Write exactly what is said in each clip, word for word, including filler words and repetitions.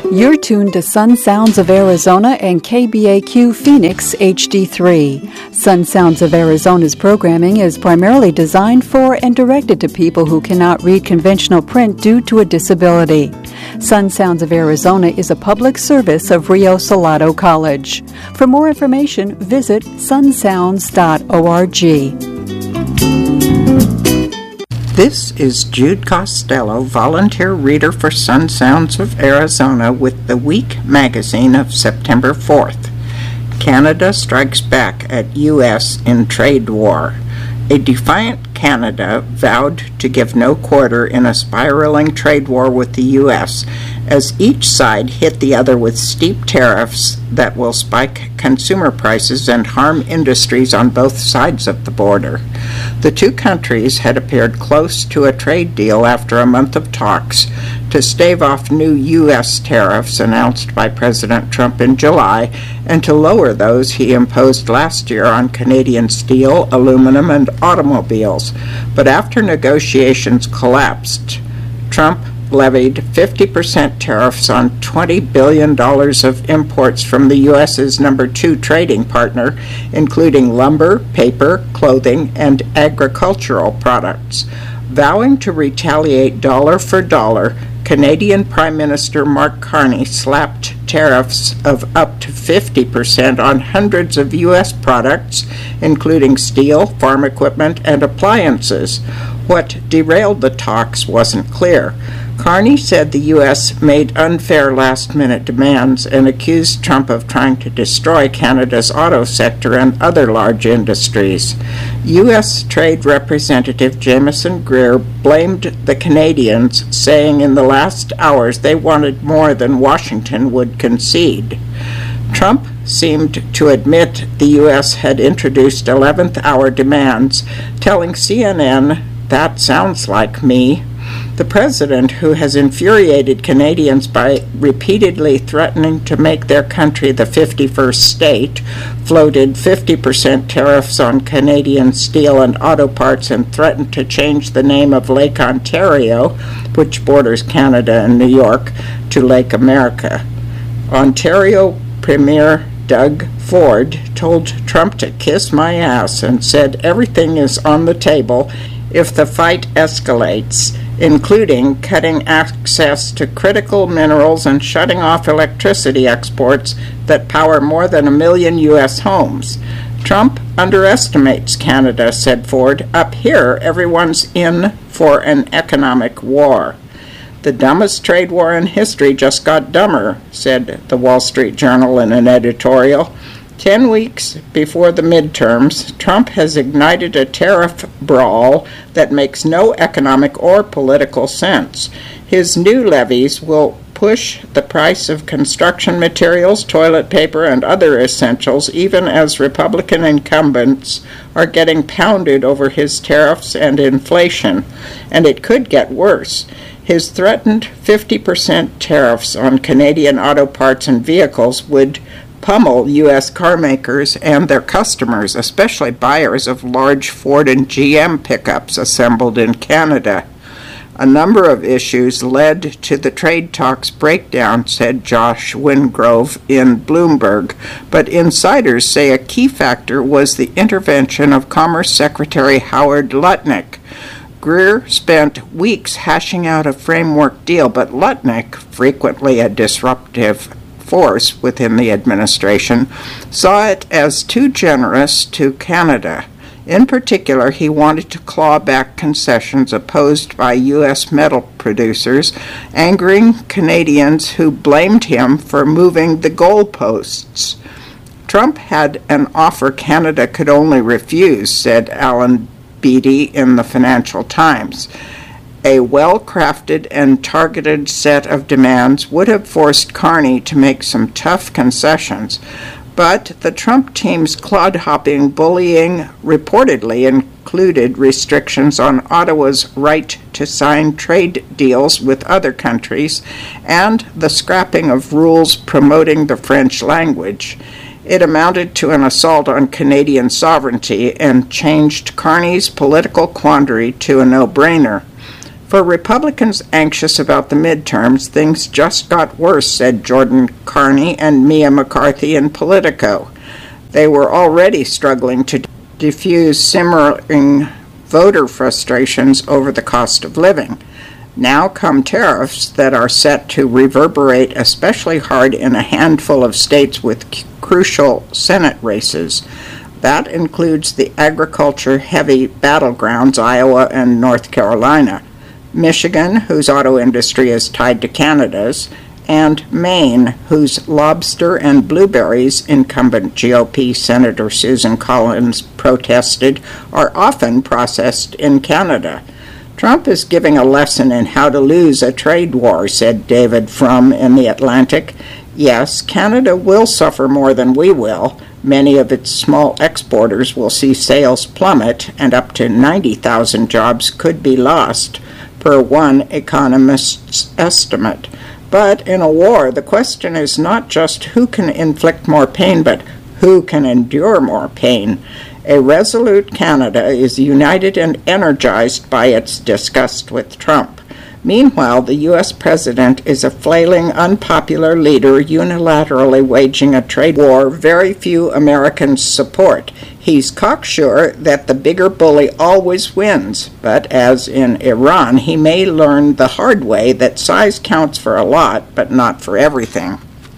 You're tuned to Sun Sounds of Arizona and K B A Q Phoenix H D three. Sun Sounds of Arizona's programming is primarily designed for and directed to people who cannot read conventional print due to a disability. Sun Sounds of Arizona is a public service of Rio Salado College. For more information, visit sun sounds dot org. This is Jude Costello, volunteer reader for Sun Sounds of Arizona with the Week magazine of September fourth. Canada strikes back at U S in trade war. A defiant Canada vowed to give no quarter in a spiraling trade war with the U S as each side hit the other with steep tariffs that will spike consumer prices and harm industries on both sides of the border. The two countries had appeared close to a trade deal after a month of talks to stave off new U S tariffs announced by President Trump in July and to lower those he imposed last year on Canadian steel, aluminum, and automobiles. But after negotiations collapsed, Trump levied fifty percent tariffs on twenty billion dollars of imports from the U S's number two trading partner, including lumber, paper, clothing, and agricultural products. Vowing to retaliate dollar for dollar, Canadian Prime Minister Mark Carney slapped tariffs of up to fifty percent on hundreds of U S products, including steel, farm equipment, and appliances. What derailed the talks wasn't clear. Carney said the U S made unfair last-minute demands and accused Trump of trying to destroy Canada's auto sector and other large industries. U S Trade Representative Jameson Greer blamed the Canadians, saying in the last hours they wanted more than Washington would concede. Trump seemed to admit the U S had introduced eleventh hour demands, telling C N N, "That sounds like me." The president, who has infuriated Canadians by repeatedly threatening to make their country the fifty-first state, floated fifty percent tariffs on Canadian steel and auto parts and threatened to change the name of Lake Ontario, which borders Canada and New York, to Lake America. Ontario Premier Doug Ford told Trump to kiss my ass and said everything is on the table if the fight escalates, including cutting access to critical minerals and shutting off electricity exports that power more than a million U S homes. Trump underestimates Canada, said Ford. Up here, everyone's in for an economic war. The dumbest trade war in history just got dumber, said the Wall Street Journal in an editorial. Ten weeks before the midterms, Trump has ignited a tariff brawl that makes no economic or political sense. His new levies will push the price of construction materials, toilet paper, and other essentials, even as Republican incumbents are getting pounded over his tariffs and inflation. And it could get worse. His threatened fifty percent tariffs on Canadian auto parts and vehicles would pummel U S car makers and their customers, especially buyers of large Ford and G M pickups assembled in Canada. A number of issues led to the trade talks breakdown, said Josh Wingrove in Bloomberg, but insiders say a key factor was the intervention of Commerce Secretary Howard Lutnick. Greer spent weeks hashing out a framework deal, but Lutnick, frequently a disruptive force within the administration, saw it as too generous to Canada. In particular, he wanted to claw back concessions opposed by U S metal producers, angering Canadians who blamed him for moving the goalposts. Trump had an offer Canada could only refuse, said Alan Beatty in the Financial Times. A well-crafted and targeted set of demands would have forced Carney to make some tough concessions, but the Trump team's clod-hopping bullying reportedly included restrictions on Ottawa's right to sign trade deals with other countries and the scrapping of rules promoting the French language. It amounted to an assault on Canadian sovereignty and changed Carney's political quandary to a no-brainer. For Republicans anxious about the midterms, things just got worse, said Jordan Carney and Mia McCarthy in Politico. They were already struggling to diffuse simmering voter frustrations over the cost of living. Now come tariffs that are set to reverberate especially hard in a handful of states with c- crucial Senate races. That includes the agriculture-heavy battlegrounds, Iowa and North Carolina, Michigan, whose auto industry is tied to Canada's, and Maine, whose lobster and blueberries, incumbent G O P Senator Susan Collins protested, are often processed in Canada. Trump is giving a lesson in how to lose a trade war, said David Frum in The Atlantic. Yes, Canada will suffer more than we will. Many of its small exporters will see sales plummet, and up to ninety thousand jobs could be lost, per one economist's estimate. But in a war, the question is not just who can inflict more pain, but who can endure more pain. A resolute Canada is united and energized by its disgust with Trump. Meanwhile, the U S president is a flailing, unpopular leader unilaterally waging a trade war very few Americans support. He's cocksure that the bigger bully always wins, but as in Iran, he may learn the hard way that size counts for a lot, but not for everything.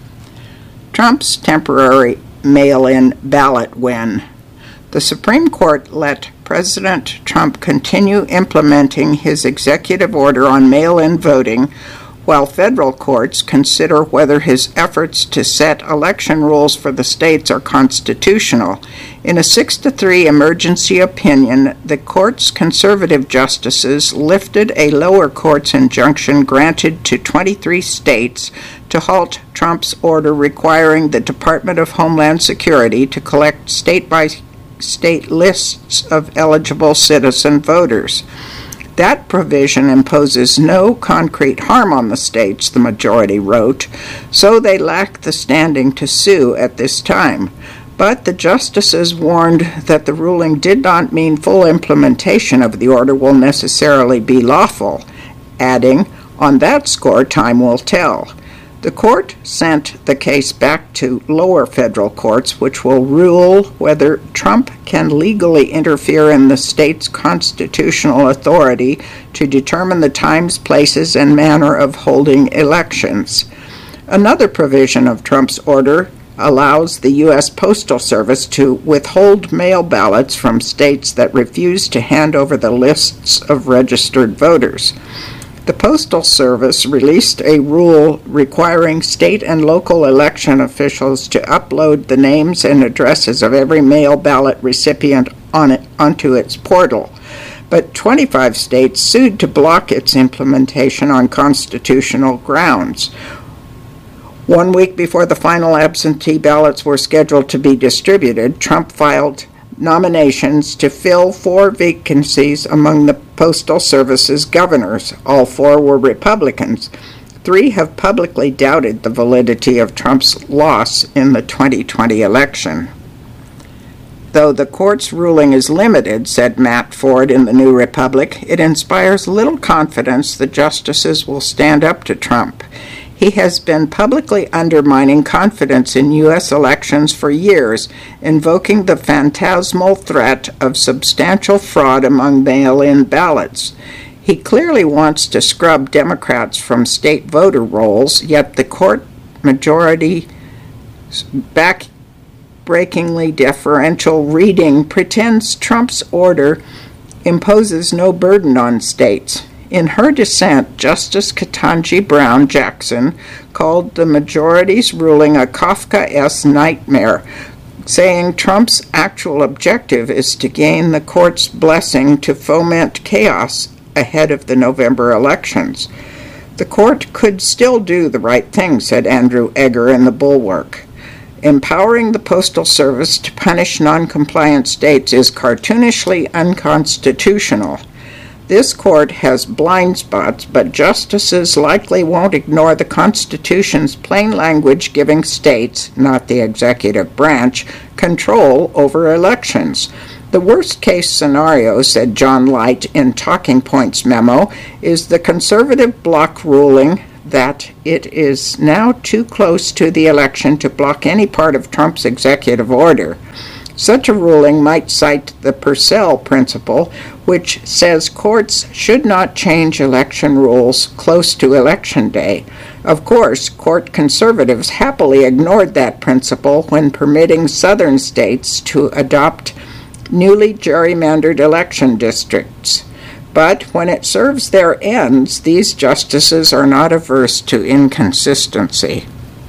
Trump's temporary mail-in ballot win. The Supreme Court let President Trump continue implementing his executive order on mail-in voting while federal courts consider whether his efforts to set election rules for the states are constitutional. In a six to three emergency opinion, the court's conservative justices lifted a lower court's injunction granted to twenty-three states to halt Trump's order requiring the Department of Homeland Security to collect state-by-state state lists of eligible citizen voters. That provision imposes no concrete harm on the states, the majority wrote, so they lack the standing to sue at this time. But the justices warned that the ruling did not mean full implementation of the order will necessarily be lawful, adding, on that score, time will tell. The court sent the case back to lower federal courts, which will rule whether Trump can legally interfere in the state's constitutional authority to determine the times, places, and manner of holding elections. Another provision of Trump's order allows the U S Postal Service to withhold mail ballots from states that refuse to hand over the lists of registered voters. The Postal Service released a rule requiring state and local election officials to upload the names and addresses of every mail ballot recipient on it, onto its portal. But twenty-five states sued to block its implementation on constitutional grounds. One week before the final absentee ballots were scheduled to be distributed, Trump filed nominations to fill four vacancies among the Postal Service's governors. All four were Republicans. Three have publicly doubted the validity of Trump's loss in the twenty twenty election. Though the court's ruling is limited, said Matt Ford in the New Republic, it inspires little confidence the justices will stand up to Trump. He has been publicly undermining confidence in U S elections for years, invoking the phantasmal threat of substantial fraud among mail-in ballots. He clearly wants to scrub Democrats from state voter rolls, yet the court majority's back-breakingly deferential reading pretends Trump's order imposes no burden on states. In her dissent, Justice Ketanji Brown Jackson called the majority's ruling a Kafkaesque nightmare, saying Trump's actual objective is to gain the court's blessing to foment chaos ahead of the November elections. The court could still do the right thing, said Andrew Egger in The Bulwark. Empowering the Postal Service to punish non-compliant states is cartoonishly unconstitutional. This court has blind spots, but justices likely won't ignore the Constitution's plain language giving states, not the executive branch, control over elections. The worst-case scenario, said John Light in Talking Points memo, is the conservative bloc ruling that it is now too close to the election to block any part of Trump's executive order. Such a ruling might cite the Purcell principle, which says courts should not change election rules close to Election Day. Of course, court conservatives happily ignored that principle when permitting southern states to adopt newly gerrymandered election districts. But when it serves their ends, these justices are not averse to inconsistency.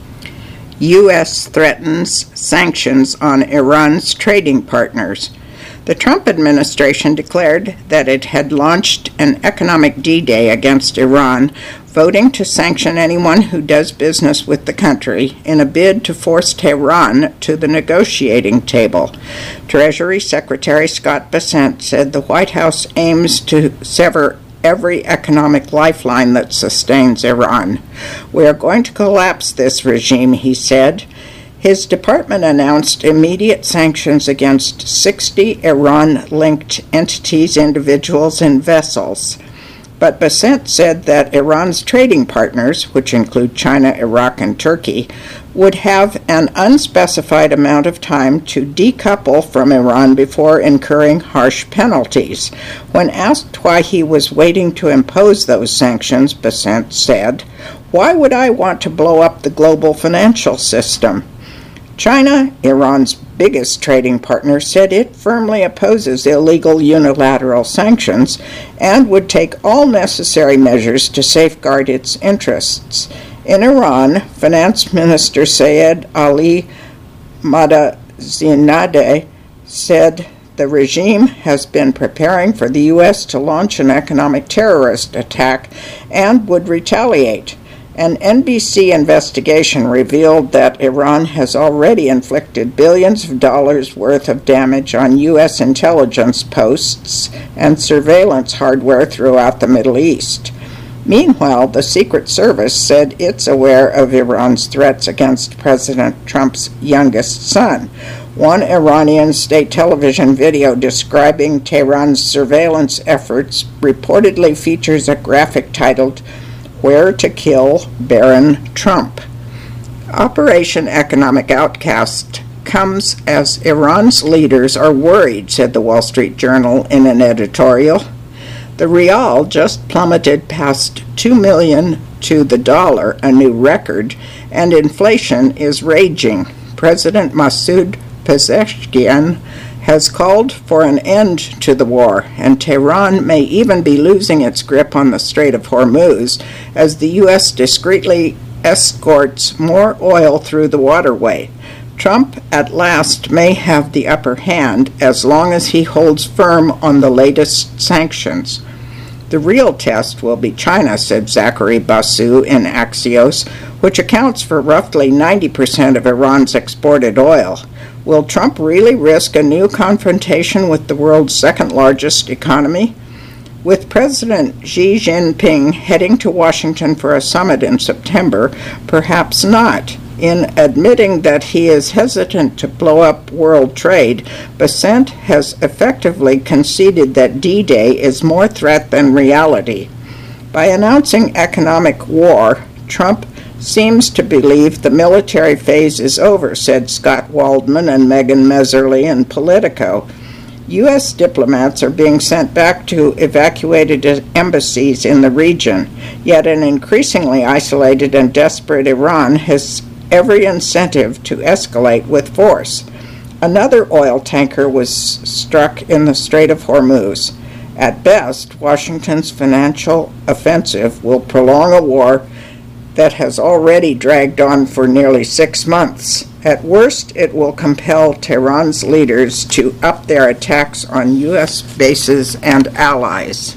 U S threatens sanctions on Iran's trading partners. The Trump administration declared that it had launched an economic D-Day against Iran, voting to sanction anyone who does business with the country in a bid to force Tehran to the negotiating table. Treasury Secretary Scott Bessent said the White House aims to sever every economic lifeline that sustains Iran. We are going to collapse this regime, he said. His department announced immediate sanctions against sixty Iran-linked entities, individuals, and vessels. But Bessent said that Iran's trading partners, which include China, Iraq, and Turkey, would have an unspecified amount of time to decouple from Iran before incurring harsh penalties. When asked why he was waiting to impose those sanctions, Bessent said, "Why would I want to blow up the global financial system?" China, Iran's biggest trading partner, said it firmly opposes illegal unilateral sanctions and would take all necessary measures to safeguard its interests. In Iran, Finance Minister Sayed Ali Mohammadzadeh said the regime has been preparing for the U S to launch an economic terrorist attack and would retaliate. An N B C investigation revealed that Iran has already inflicted billions of dollars worth of damage on U S intelligence posts and surveillance hardware throughout the Middle East. Meanwhile, the Secret Service said it's aware of Iran's threats against President Trump's youngest son. One Iranian state television video describing Tehran's surveillance efforts reportedly features a graphic titled "Where to Kill Baron Trump." Operation Economic Outcast comes as Iran's leaders are worried, said the Wall Street Journal in an editorial. The rial just plummeted past two million to the dollar, a new record, and inflation is raging. President Masoud Pezeshkian has called for an end to the war, and Tehran may even be losing its grip on the Strait of Hormuz as the U S discreetly escorts more oil through the waterway. Trump at last may have the upper hand as long as he holds firm on the latest sanctions. The real test will be China, said Zachary Basu in Axios, which accounts for roughly ninety percent of Iran's exported oil. Will Trump really risk a new confrontation with the world's second-largest economy? With President Xi Jinping heading to Washington for a summit in September, perhaps not. In admitting that he is hesitant to blow up world trade, Bessent has effectively conceded that D-Day is more threat than reality. By announcing economic war, Trump seems to believe the military phase is over, said Scott Waldman and Megan Messerly in Politico. U S diplomats are being sent back to evacuated embassies in the region, yet an increasingly isolated and desperate Iran has every incentive to escalate with force. Another oil tanker was struck in the Strait of Hormuz. At best, Washington's financial offensive will prolong a war that has already dragged on for nearly six months. At worst, it will compel Tehran's leaders to up their attacks on U S bases and allies.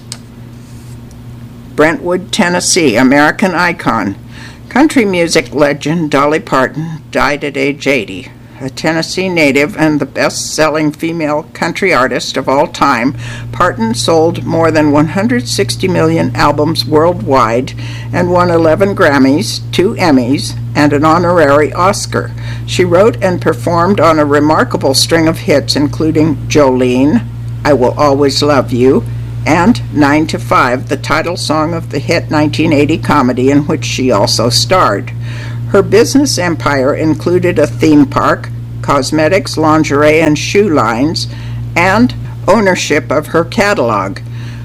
Brentwood, Tennessee, American icon. Country music legend Dolly Parton died at age eighty. A Tennessee native and the best-selling female country artist of all time, Parton sold more than one hundred sixty million albums worldwide and won eleven Grammys, two Emmys, and an honorary Oscar. She wrote and performed on a remarkable string of hits, including Jolene, I Will Always Love You, and nine to five, the title song of the hit nineteen eighty comedy in which she also starred. Her business empire included a theme park, cosmetics, lingerie, and shoe lines, and ownership of her catalog.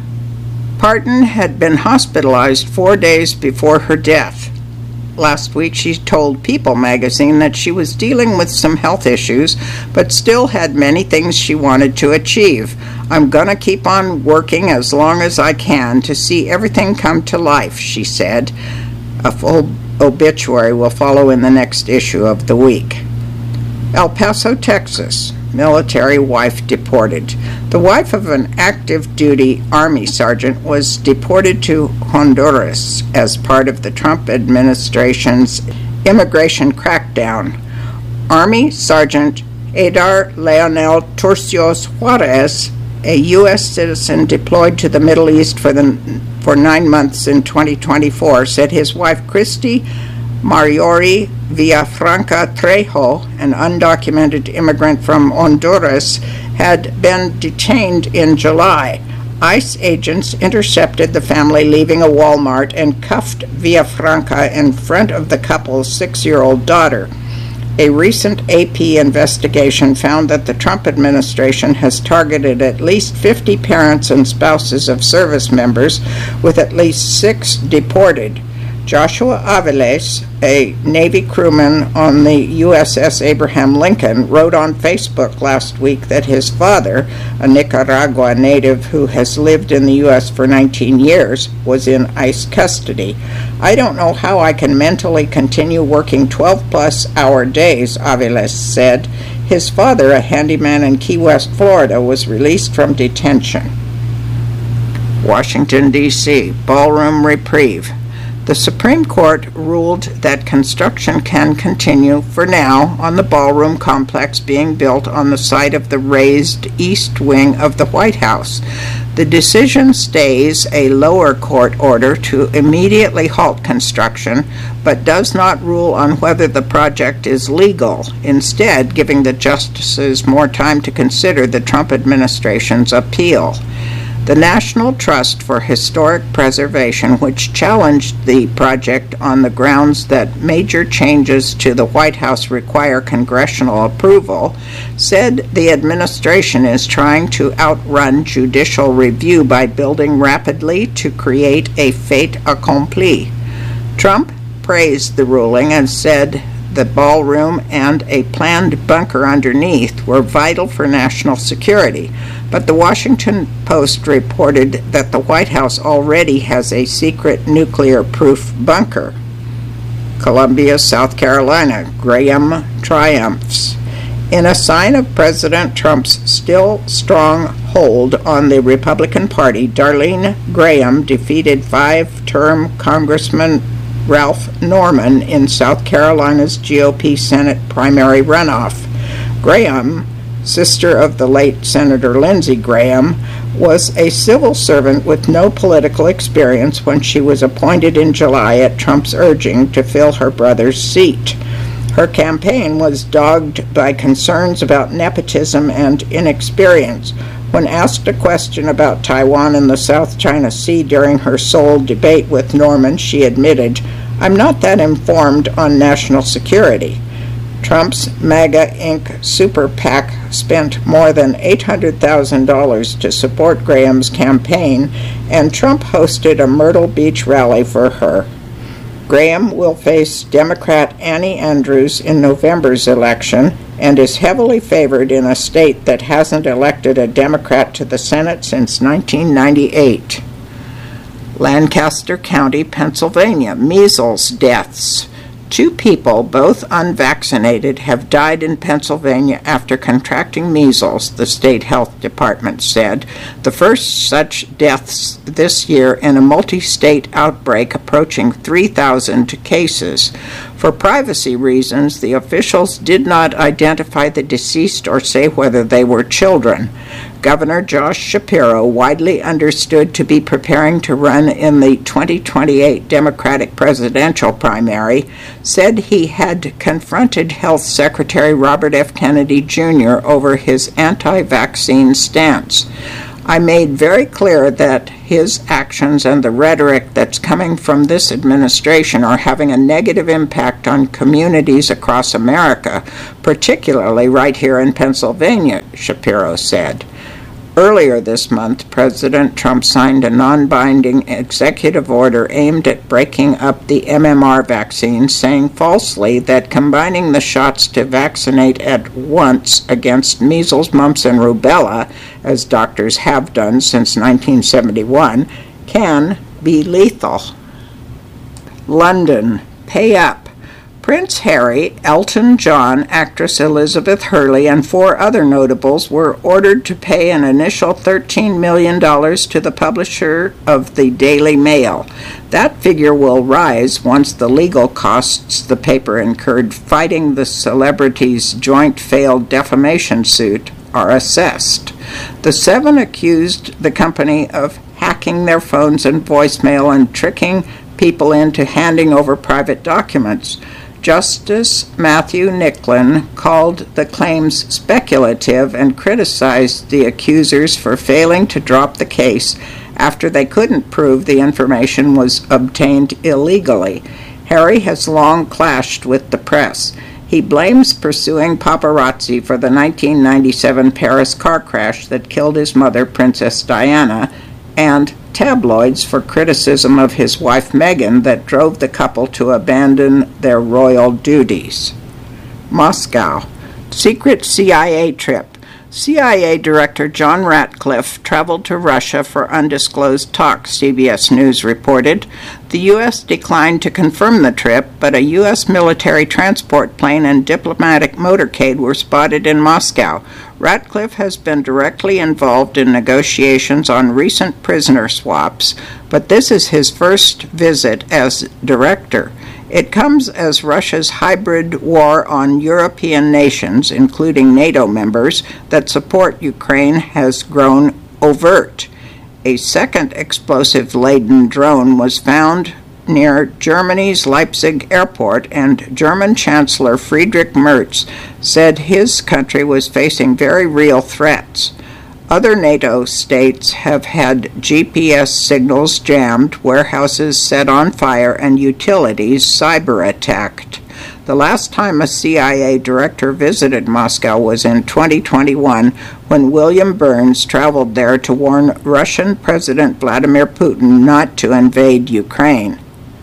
Parton had been hospitalized four days before her death. Last week she told People magazine that she was dealing with some health issues, but still had many things she wanted to achieve. I'm going to keep on working as long as I can to see everything come to life, she said. A full obituary will follow in the next issue of the week. El Paso, Texas. Military wife deported. The wife of an active-duty Army sergeant was deported to Honduras as part of the Trump administration's immigration crackdown. Army Sergeant Adar Leonel Turcios Juarez, a U S citizen deployed to the Middle East for the for nine months in twenty twenty-four, said his wife Christy Mariori Villafranca Trejo, an undocumented immigrant from Honduras, had been detained in July. ICE agents intercepted the family leaving a Walmart and cuffed Villafranca in front of the couple's six-year-old daughter. A recent A P investigation found that the Trump administration has targeted at least fifty parents and spouses of service members, with at least six deported. Joshua Aviles, a Navy crewman on the U S S Abraham Lincoln, wrote on Facebook last week that his father, a Nicaragua native who has lived in the U S for nineteen years, was in ICE custody. I don't know how I can mentally continue working twelve-plus hour days, Aviles said. His father, a handyman in Key West, Florida, was released from detention. Washington, D C Ballroom reprieve. The Supreme Court ruled that construction can continue for now on the ballroom complex being built on the site of the raised east wing of the White House. The decision stays a lower court order to immediately halt construction, but does not rule on whether the project is legal, instead giving the justices more time to consider the Trump administration's appeal. The National Trust for Historic Preservation, which challenged the project on the grounds that major changes to the White House require congressional approval, said the administration is trying to outrun judicial review by building rapidly to create a fait accompli. Trump praised the ruling and said the ballroom and a planned bunker underneath were vital for national security, but the Washington Post reported that the White House already has a secret nuclear-proof bunker. Columbia, South Carolina, Graham triumphs. In a sign of President Trump's still strong hold on the Republican Party, Darlene Graham defeated five-term Congressman Ralph Norman in South Carolina's G O P Senate primary runoff. Graham, sister of the late Senator Lindsey Graham, was a civil servant with no political experience when she was appointed in July at Trump's urging to fill her brother's seat. Her campaign was dogged by concerns about nepotism and inexperience. When asked a question about Taiwan and the South China Sea during her sole debate with Norman, she admitted, "I'm not that informed on national security." Trump's MAGA Incorporated super PAC spent more than eight hundred thousand dollars to support Graham's campaign, and Trump hosted a Myrtle Beach rally for her. Graham will face Democrat Annie Andrews in November's election and is heavily favored in a state that hasn't elected a Democrat to the Senate since nineteen ninety-eight. Lancaster County, Pennsylvania, measles deaths. Two people, both unvaccinated, have died in Pennsylvania after contracting measles, the state health department said, the first such deaths this year in a multi-state outbreak approaching three thousand cases. For privacy reasons, the officials did not identify the deceased or say whether they were children. Governor Josh Shapiro, widely understood to be preparing to run in the twenty twenty-eight Democratic presidential primary, said he had confronted Health Secretary Robert F. Kennedy Junior over his anti-vaccine stance. I made very clear that his actions and the rhetoric that's coming from this administration are having a negative impact on communities across America, particularly right here in Pennsylvania, Shapiro said. Earlier this month, President Trump signed a non-binding executive order aimed at breaking up the M M R vaccine, saying falsely that combining the shots to vaccinate at once against measles, mumps, and rubella, as doctors have done since nineteen seventy-one, can be lethal. London, pay up. Prince Harry, Elton John, actress Elizabeth Hurley, and four other notables were ordered to pay an initial thirteen million dollars to the publisher of the Daily Mail. That figure will rise once the legal costs the paper incurred fighting the celebrities' joint failed defamation suit are assessed. The seven accused the company of hacking their phones and voicemail and tricking people into handing over private documents. Justice Matthew Nicklin called the claims speculative and criticized the accusers for failing to drop the case after they couldn't prove the information was obtained illegally. Harry has long clashed with the press. He blames pursuing paparazzi for the nineteen ninety-seven Paris car crash that killed his mother, Princess Diana, and tabloids for criticism of his wife Meghan that drove the couple to abandon their royal duties. Moscow. Secret C I A trip. C I A Director John Ratcliffe traveled to Russia for undisclosed talks, C B S News reported. The U S declined to confirm the trip, but a U S military transport plane and diplomatic motorcade were spotted in Moscow. Ratcliffe has been directly involved in negotiations on recent prisoner swaps, but this is his first visit as director. It comes as Russia's hybrid war on European nations, including NATO members, that support Ukraine has grown overt. A second explosive-laden drone was found near Germany's Leipzig airport, and German Chancellor Friedrich Merz said his country was facing very real threats. Other NATO states have had G P S signals jammed, warehouses set on fire, and utilities cyber-attacked. The last time a C I A director visited Moscow was in twenty twenty-one, when William Burns traveled there to warn Russian President Vladimir Putin not to invade Ukraine.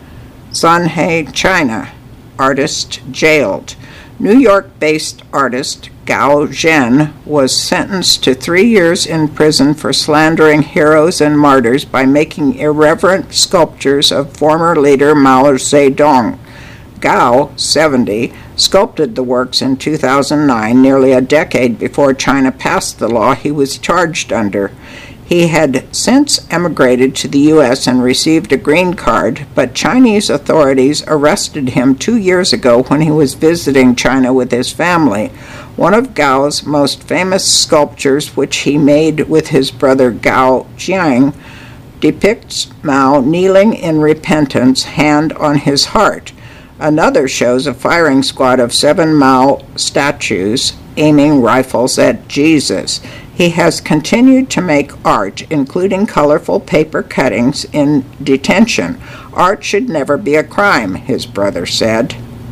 Shanghai, China. Artist jailed. New York-based artist Gao Zhen was sentenced to three years in prison for slandering heroes and martyrs by making irreverent sculptures of former leader Mao Zedong. Gao, seventy, sculpted the works in two thousand nine, nearly a decade before China passed the law he was charged under. He had since emigrated to the U S and received a green card, but Chinese authorities arrested him two years ago when he was visiting China with his family. One of Gao's most famous sculptures, which he made with his brother Gao Jiang, depicts Mao kneeling in repentance, hand on his heart. Another shows a firing squad of seven Mao statues aiming rifles at Jesus. He has continued to make art, including colorful paper cuttings, in detention. Art should never be a crime, his brother said.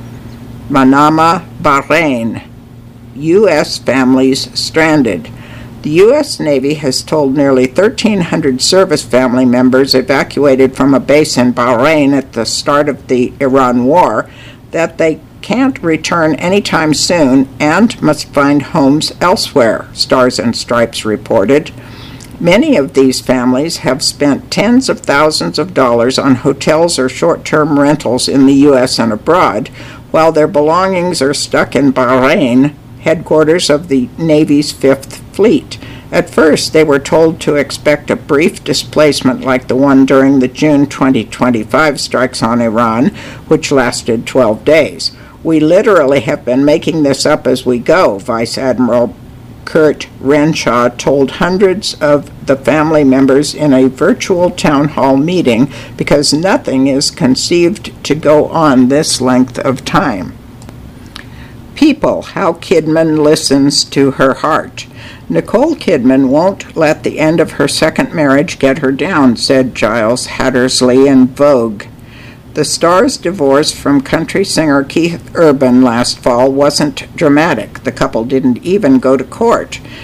Manama, Bahrain. U S families stranded. The U S Navy has told nearly thirteen hundred service family members evacuated from a base in Bahrain at the start of the Iran war that they can't return anytime soon and must find homes elsewhere, Stars and Stripes reported. Many of these families have spent tens of thousands of dollars on hotels or short-term rentals in the U S and abroad, while their belongings are stuck in Bahrain, headquarters of the Navy's Fifth Fleet. At first, they were told to expect a brief displacement like the one during the June twenty twenty-five strikes on Iran, which lasted twelve days. We literally have been making this up as we go, Vice Admiral Kurt Renshaw told hundreds of the family members in a virtual town hall meeting because nothing is conceived to go on this length of time. People, how Kidman listens to her heart. Nicole Kidman won't let the end of her second marriage get her down, said Giles Hattersley in Vogue. The star's divorce from country singer Keith Urban last fall wasn't dramatic. The couple didn't even go to court.